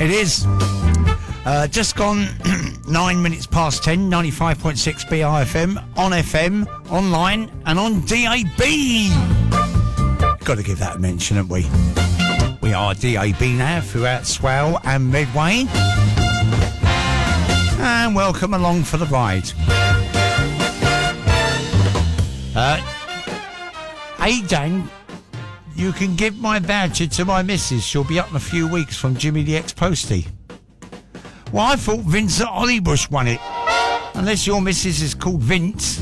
It is. Just gone 9 minutes past 10, 95.6 BIFM, on FM, online and on DAB. Got to give that a mention, haven't we? We are DAB now throughout Swale and Medway. And welcome along for the ride. Hey Dan, you can give my voucher to my missus. She'll be up in a few weeks from Jimmy the Ex-Postie. Well, I thought Vince at Hollybush won it. Unless your missus is called Vince.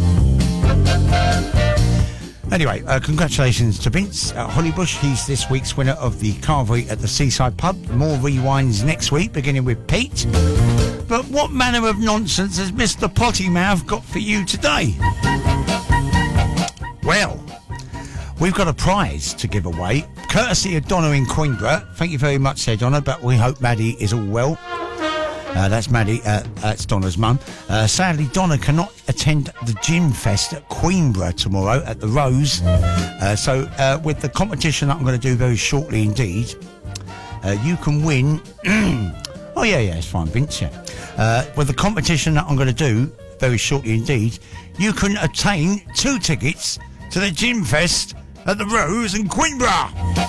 Anyway, congratulations to Vince at Hollybush. He's this week's winner of the Carvery at the Seaside Pub. More rewinds next week, beginning with Pete. But what manner of nonsense has Mr. Pottymouth got for you today? Well, we've got a prize to give away, courtesy of Donna in Queenborough. Thank you very much there, Donna, but we hope Maddie is all well. That's Maddie, that's Donna's mum. Sadly, Donna cannot attend the Gin Fest at Queenborough tomorrow at the Rose. So with the competition that I'm going to do very shortly indeed, you can win... oh, yeah, it's fine, Vince, yeah. With the competition that I'm going to do very shortly indeed, you can obtain 2 tickets to the Gin Fest at the Rose in Queenborough.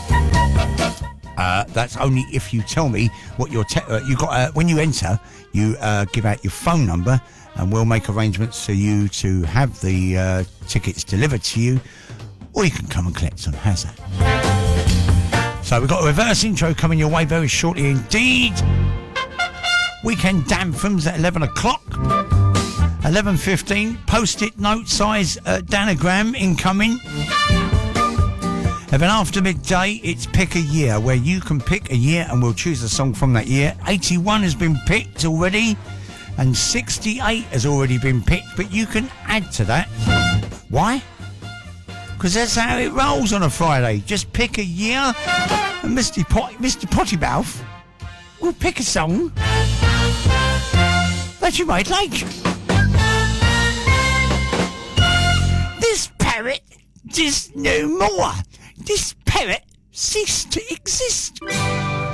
That's only if you tell me what your you got. When you enter, you give out your phone number, and we'll make arrangements for you to have the tickets delivered to you, or you can come and collect them. How's that? So we've got a reverse intro coming your way very shortly indeed. Weekend Danthams at 11 o'clock. 11:15. Post-it note size danagram incoming. And then after midday, it's Pick a Year, where you can pick a year and we'll choose a song from that year. 81 has been picked already, and 68 has already been picked, but you can add to that. Why? Because that's how it rolls on a Friday. Just pick a year, and Mr. Pottymouth will pick a song that you might like. This parrot is no more. This parrot ceased to exist.